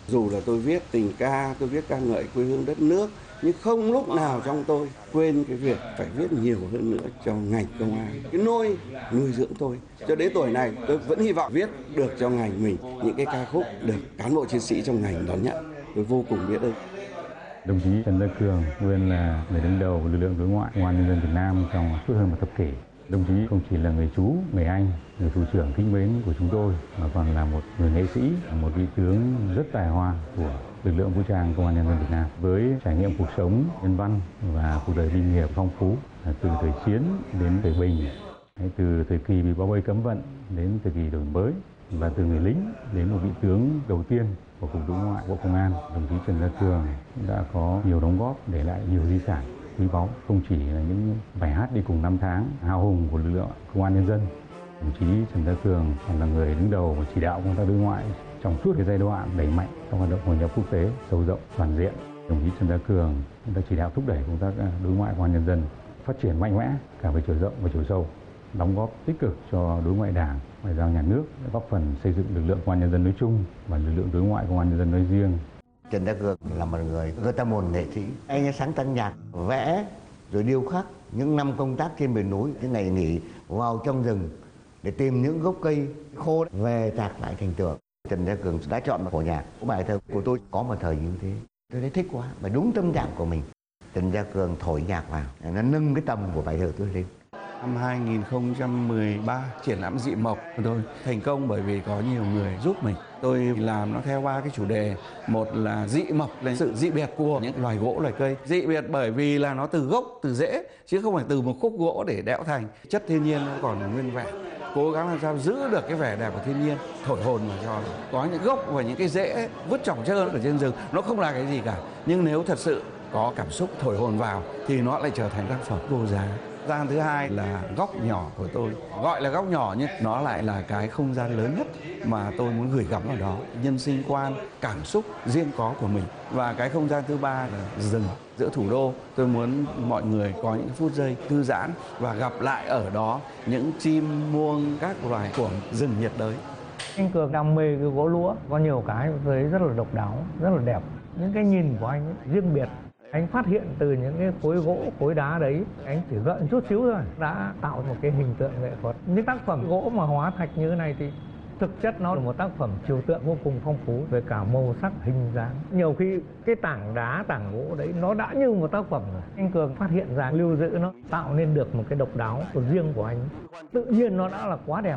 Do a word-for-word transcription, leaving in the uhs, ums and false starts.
Dù là tôi viết tình ca, tôi viết ca ngợi quê hương đất nước, nhưng không lúc nào trong tôi quên cái việc phải viết nhiều hơn nữa cho ngành công an. Cái nôi nuôi dưỡng tôi. Cho đến tuổi này tôi vẫn hy vọng viết được cho ngành mình những cái ca khúc được cán bộ chiến sĩ trong ngành đón nhận. Tôi vô cùng biết ơn. Đồng chí Trần Gia Cường nguyên là người đứng đầu lực lượng đối ngoại Công an Nhân dân Việt Nam trong suốt hơn một thập kỷ. Đồng chí không chỉ là người chú, người anh, người thủ trưởng kính mến của chúng tôi, mà còn là một người nghệ sĩ, một vị tướng rất tài hoa của lực lượng vũ trang Công an Nhân dân Việt Nam. Với trải nghiệm cuộc sống nhân văn và cuộc đời binh nghiệp phong phú, từ thời chiến đến thời bình, từ thời kỳ bị bao vây cấm vận đến thời kỳ đổi mới, và từ người lính đến một vị tướng đầu tiên của Cục Đối ngoại Bộ Công an, đồng chí Trần Gia Cường đã có nhiều đóng góp, để lại nhiều di sản quý báu, không chỉ là những bài hát đi cùng năm tháng hào hùng của lực lượng Công an Nhân dân. Đồng chí Trần Gia Cường còn là người đứng đầu và chỉ đạo công tác đối ngoại trong suốt cái giai đoạn đẩy mạnh trong hoạt động hội nhập quốc tế sâu rộng toàn diện. Đồng chí Trần Gia Cường đã chỉ đạo thúc đẩy công tác đối ngoại Công an Nhân dân phát triển mạnh mẽ cả về chiều rộng và chiều sâu, đóng góp tích cực cho đối ngoại Đảng, ngoại giao nhà nước, góp phần xây dựng lực lượng Công an Nhân dân nói chung và lực lượng đối ngoại Công an Nhân dân nói riêng. Trần Gia Cường là một người người ta một nghệ sĩ. Anh ấy sáng tác nhạc, vẽ, rồi điêu khắc. Những năm công tác trên miền núi, cái ngày nghỉ vào trong rừng để tìm những gốc cây khô về tạc lại thành tượng. Trần Gia Cường đã chọn một phổ nhạc của bài thơ của tôi có một thời như thế. Tôi thấy thích quá, và đúng tâm trạng của mình. Trần Gia Cường thổi nhạc vào, nó nâng cái tầm của bài thơ tôi lên. Năm hai nghìn không trăm mười ba, triển lãm Dị Mộc của tôi thành công bởi vì có nhiều người giúp mình. Tôi làm nó theo ba cái chủ đề. Một là dị mộc, là sự dị biệt của những loài gỗ, loài cây. Dị biệt bởi vì là nó từ gốc, từ rễ, chứ không phải từ một khúc gỗ để đẽo thành. Chất thiên nhiên nó còn nguyên vẹn. Cố gắng làm sao giữ được cái vẻ đẹp của thiên nhiên, thổi hồn vào cho nó. Có những gốc và những cái rễ vứt trỏng trơn ở trên rừng, nó không là cái gì cả. Nhưng nếu thật sự có cảm xúc thổi hồn vào thì nó lại trở thành tác phẩm vô giá. Gian thứ hai là góc nhỏ của tôi. Gọi là góc nhỏ nhưng nó lại là cái không gian lớn nhất mà tôi muốn gửi gắm vào đó. Nhân sinh quan, cảm xúc riêng có của mình. Và cái không gian thứ ba là rừng giữa thủ đô. Tôi muốn mọi người có những phút giây thư giãn và gặp lại ở đó những chim muông, các loài của rừng nhiệt đới. Anh Cường đam mê cái gỗ lũa, có nhiều cái tôi thấy rất là độc đáo, rất là đẹp. Những cái nhìn của anh ấy, riêng biệt. Anh phát hiện từ những cái khối gỗ, khối đá đấy, anh chỉ gợn chút xíu thôi, đã tạo một cái hình tượng nghệ thuật. Những tác phẩm gỗ mà hóa thạch như thế này thì thực chất nó là một tác phẩm trừu tượng vô cùng phong phú về cả màu sắc, hình dáng. Nhiều khi cái tảng đá, tảng gỗ đấy nó đã như một tác phẩm rồi. Anh Cường phát hiện ra, lưu giữ nó, tạo nên được một cái độc đáo của riêng của anh. Tự nhiên nó đã là quá đẹp.